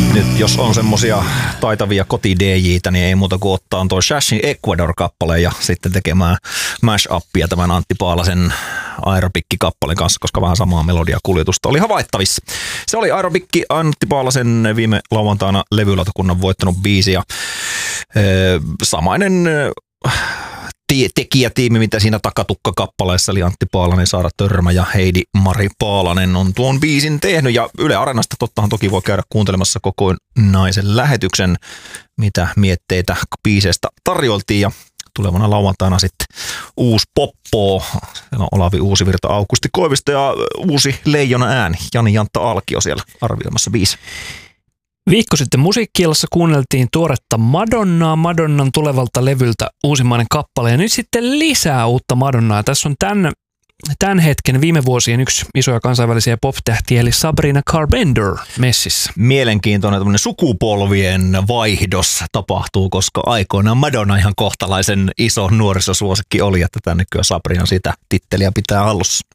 Nyt jos on semmosia taitavia koti-DJ:tä, niin ei muuta kuin ottaa toi Shashin Ecuador-kappale ja sitten tekemään mash-upia tämän Antti Paalasen Aerobikki-kappaleen kanssa, koska vähän samaa melodiakuljetusta oli havaittavissa. Se oli Aerobikki, Antti Paalasen viime lauantaina levylautakunnan voittanut biisi ja samainen tekijätiimi, mitä siinä Takatukka-kappaleessa eli Antti Paalanen, Saara Törmä ja Heidi Mari Paalanen on tuon biisin tehnyt. Ja Yle Areenasta tottahan toki voi käydä kuuntelemassa koko naisen lähetyksen, mitä mietteitä biiseistä tarjoltiin. Ja tulevana lauantaina sitten uusi poppo. Siellä on Olavi Uusivirta, Aukusti Koivisto ja uusi leijona ääni. Jani Jantta Alkio siellä arvioimassa biisi. Viikko sitten Musiikki-illassa kuunneltiin tuoretta Madonnaa, Madonnan tulevalta levyltä uusimmainen kappale ja nyt sitten lisää uutta Madonnaa. Tässä on tämän hetken viime vuosien yksi isoja kansainvälisiä pop-tähtiä eli Sabrina Carpenter messissä. Mielenkiintoinen tämmöinen sukupolvien vaihdos tapahtuu, koska aikoinaan Madonna ihan kohtalaisen iso nuorisosuosikki oli, että tänne kyllä Sabrina sitä titteliä pitää hallussa.